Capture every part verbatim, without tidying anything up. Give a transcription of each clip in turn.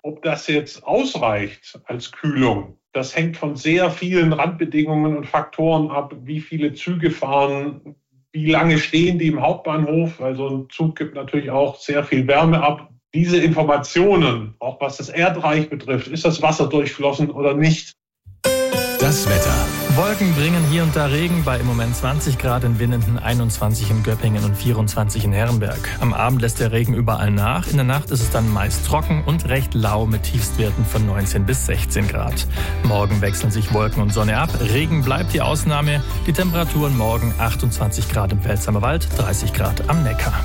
Ob das jetzt ausreicht als Kühlung, das hängt von sehr vielen Randbedingungen und Faktoren ab, wie viele Züge fahren, wie lange stehen die im Hauptbahnhof. Also ein Zug gibt natürlich auch sehr viel Wärme ab. Diese Informationen, auch was das Erdreich betrifft, ist das Wasser durchflossen oder nicht? Das Wetter. Wolken bringen hier und da Regen bei im Moment zwanzig Grad in Winnenden, einundzwanzig in Göppingen und vierundzwanzig in Herrenberg. Am Abend lässt der Regen überall nach. In der Nacht ist es dann meist trocken und recht lau mit Tiefstwerten von neunzehn bis sechzehn Grad. Morgen wechseln sich Wolken und Sonne ab. Regen bleibt die Ausnahme. Die Temperaturen morgen achtundzwanzig Grad im Pfälzer Wald, dreißig Grad am Neckar.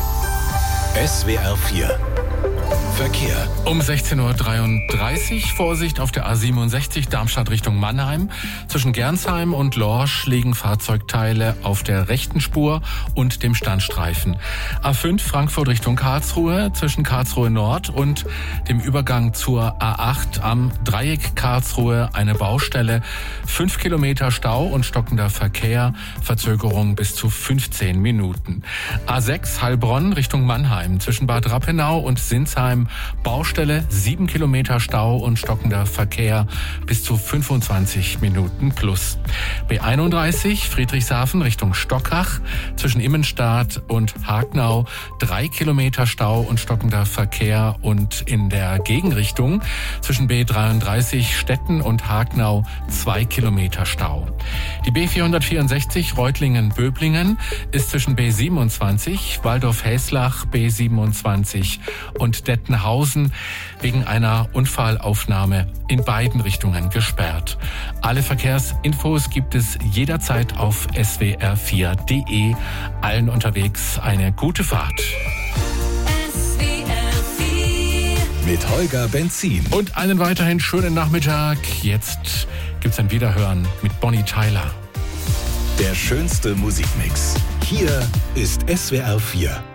S W R vier Verkehr. Um sechzehn Uhr dreiunddreißig, Vorsicht auf der A siebenundsechzig Darmstadt Richtung Mannheim. Zwischen Gernsheim und Lorsch liegen Fahrzeugteile auf der rechten Spur und dem Standstreifen. A fünf Frankfurt Richtung Karlsruhe, zwischen Karlsruhe Nord und dem Übergang zur A acht am Dreieck Karlsruhe eine Baustelle. Fünf Kilometer Stau und stockender Verkehr, Verzögerung bis zu fünfzehn Minuten. A sechs Heilbronn Richtung Mannheim, zwischen Bad Rappenau und Sinsheim Baustelle, sieben Kilometer Stau und stockender Verkehr bis zu fünfundzwanzig Minuten plus. B einunddreißig Friedrichshafen Richtung Stockach, zwischen Immenstadt und Hagnau drei Kilometer Stau und stockender Verkehr und in der Gegenrichtung zwischen B dreiunddreißig Stetten und Hagnau zwei Kilometer Stau. Die B vierhundertvierundsechzig Reutlingen-Böblingen ist zwischen B siebenundzwanzig Waldorf-Häslach, B siebenundzwanzig und Dettenhausen wegen einer Unfallaufnahme in beiden Richtungen gesperrt. Alle Verkehrsinfos gibt es jederzeit auf S W R vier Punkt de. Allen unterwegs eine gute Fahrt. S W R vier mit Holger Benzin. Und einen weiterhin schönen Nachmittag. Jetzt gibt's ein Wiederhören mit Bonnie Tyler. Der schönste Musikmix. Hier ist S W R vier.